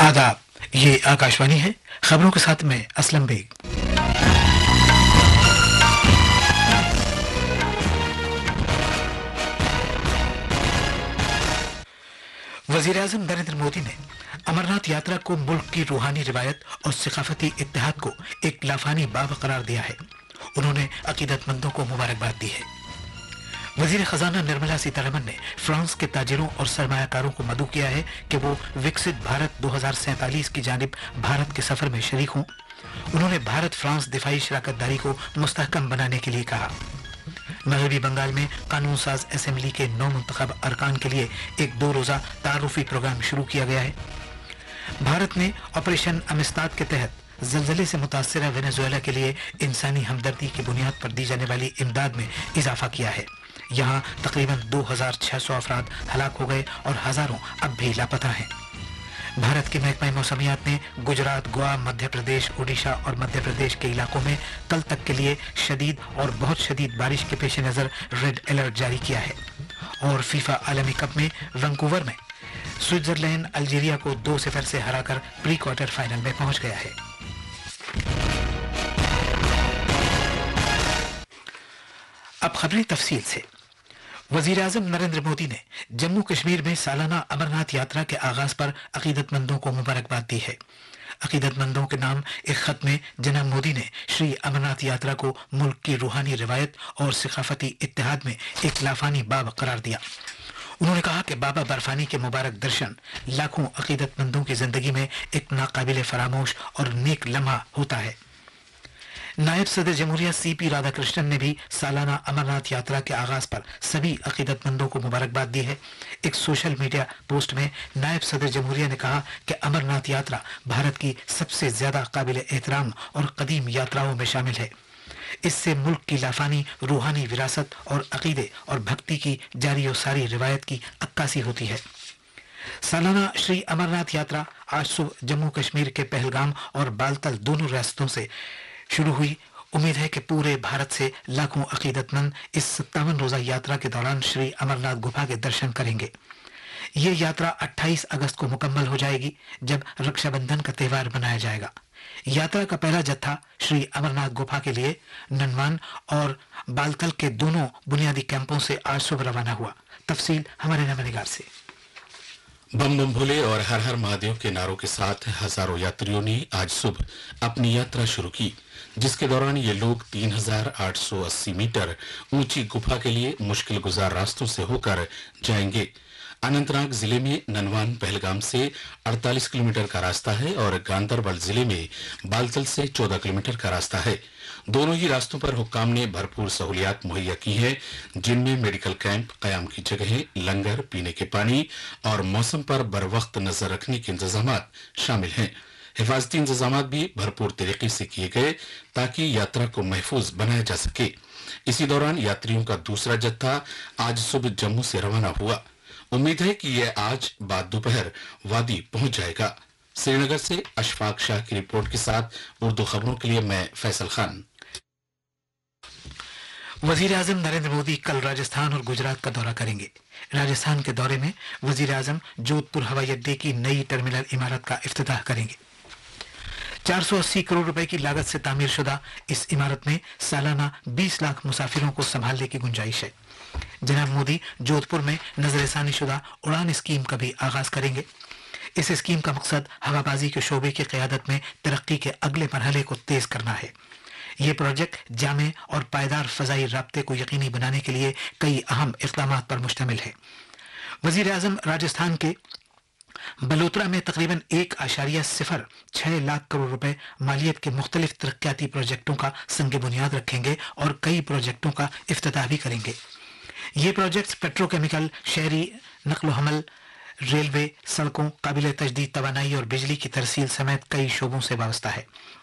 आदाब, ये आकाशवाणी है। खबरों के साथ मैं असलम बेग। वजीर आजम नरेंद्र मोदी ने अमरनाथ यात्रा को मुल्क की रूहानी रिवायत और सकाफती इत्तेहाद को एक लाफानी बाब करार दिया है। उन्होंने अकीदतमंदों को मुबारकबाद दी है। वजीर खजाना निर्मला सीतारमन ने फ्रांस के ताजिरों और सरमायाकारों को मदऊ किया है कि वो विकसित भारत 2047 की जानिब भारत के सफर में शरीक हों। उन्होंने भारत फ्रांस दिफाई शराकतदारी को मुस्तहकम बनाने के लिए कहा। मगरबी बंगाल में कानून साज असेंबली के 9 मुंतखब अरकान के लिए एक 2 रोजा तारुफी प्रोग्राम शुरू किया गया है। भारत ने ऑपरेशन अमिस्ताद के तहत जलजले से मुतासरा वेनेजुएला के लिए इंसानी हमदर्दी की बुनियाद पर दी जाने वाली इमदाद में इजाफा किया है। यहाँ तकरीबन 2600 अफराद हलाक हो गए और हजारों अब भी लापता हैं। भारत के महकमा मौसमियात ने गुजरात, गोवा, मध्य प्रदेश, उड़ीसा और मध्य प्रदेश के इलाकों में कल तक के लिए शदीद और बहुत शदीद बारिश के पेश नज़र रेड अलर्ट जारी किया है। और फीफा आलमी कप में वैंकूवर में स्विट्जरलैंड अल्जीरिया को 2-0 से हराकर प्री क्वार्टर फाइनल में पहुंच गया है। अब खबरें तफसील से। वजीर आजम नरेंद्र मोदी ने जम्मू कश्मीर में सालाना अमरनाथ यात्रा के आगाज पर अकीदतमंदों को मुबारकबाद दी है। अकीदतमंदों के नाम एक खत में जनाब मोदी ने श्री अमरनाथ यात्रा को मुल्क की रूहानी रिवायत और सकाफती इत्तेहाद में एक लाफानी बाब करार दिया। उन्होंने कहा कि बाबा बर्फानी के मुबारक दर्शन लाखों अकीदतमंदों की जिंदगी में एक नाकाबिले फरामोश और नेक लम्हा होता है। नायब सदर जमहूरिया सीपी राधाकृष्णन ने भी सालाना अमरनाथ यात्रा के आगाज पर सभी अकीदतमंदों को मुबारकबाद दी है। एक सोशल मीडिया पोस्ट में नायब सदर जमहूरिया ने कहा कि अमरनाथ यात्रा भारत की सबसे ज्यादा काबिल एहतराम और कदीम यात्राओं में शामिल है। इससे मुल्क की लाफानी रूहानी विरासत और अकीदे और भक्ति की जारी और सारी रिवायत की अक्कासी होती है। सालाना श्री अमरनाथ यात्रा आज सुबह जम्मू कश्मीर के पहलगाम और बालतल दोनों रियासतों से शुरू हुई। उम्मीद है कि पूरे भारत से लाखों अकीदतमंद इस 57 रोजा यात्रा के दौरान श्री अमरनाथ गुफा के दर्शन करेंगे। ये यात्रा 28 अगस्त को मुकम्मल हो जाएगी, जब रक्षाबंधन का त्यौहार मनाया जाएगा। यात्रा का पहला जत्था श्री अमरनाथ गुफा के लिए ननवान और बालतल के दोनों बुनियादी कैंपों से आज सुबह रवाना हुआ। तफसील हमारे नमनिगार से। बम बम भोले और हर हर महादेव के नारों के साथ हजारों यात्रियों ने आज सुबह अपनी यात्रा शुरू की, जिसके दौरान ये लोग 3880 मीटर ऊंची गुफा के लिए मुश्किल गुजार रास्तों से होकर जाएंगे। अनंतनाग जिले में ननवान पहलगाम से 48 किलोमीटर का रास्ता है और गांदरबल जिले में बालतल से 14 किलोमीटर का रास्ता है। दोनों ही रास्तों पर हुक्काम ने भरपूर सहूलियात मुहैया की है, जिनमें मेडिकल कैंप, कयाम की जगहें, लंगर, पीने के पानी और मौसम पर बर वक्त नजर रखने के इंतजाम शामिल हैं। हिफाजती इंतजाम भी भरपूर तरीके से किए गए ताकि यात्रा को महफूज बनाया जा सके। इसी दौरान यात्रियों का दूसरा जत्था आज सुबह जम्मू से रवाना हुआ। उम्मीद है कि यह आज बाद दोपहर वादी पहुंच जाएगा। श्रीनगर से अशफाक शाह की रिपोर्ट के साथ उर्दू खबरों के लिए मैं फैसल खान। वजीर आजम नरेंद्र मोदी कल राजस्थान और गुजरात का दौरा करेंगे। राजस्थान के दौरे में वजीर आजम जोधपुर हवाई अड्डे की नई टर्मिनल इमारत का इफ्तिताह करेंगे। 480 करोड़ रुपए की लागत से तामीर शुदा इस इमारत में सालाना 20 लाख मुसाफिरों को संभालने की गुंजाइश है। जनाब मोदी जोधपुर में नजरसानी शुदा उड़ान स्कीम का भी आगाज करेंगे। इस स्कीम का मकसद हवाबाजी के शोबे की क़यादत में तरक्की के अगले मरहले को तेज करना है। ये प्रोजेक्ट जामे और पायदार फजाई राब्ते को यकीनी बनाने के लिए कई अहम इक़दाम पर मुश्तमिल है। वजीर आजम राजस्थान के बलोत्रा में तकरीबन 1.06 लाख करोड़ रुपए मालियत के मुख्तलिफ तरक्याती प्रोजेक्टों का संग बुनियाद रखेंगे और कई प्रोजेक्टों का इफ्तिताह भी करेंगे। ये प्रोजेक्ट्स पेट्रोकेमिकल, शहरी नक्ल हमल, रेलवे, सड़कों, काबिल तजदीद तवानाई और बिजली की तरसील समेत कई शोबों से वाबस्ता है।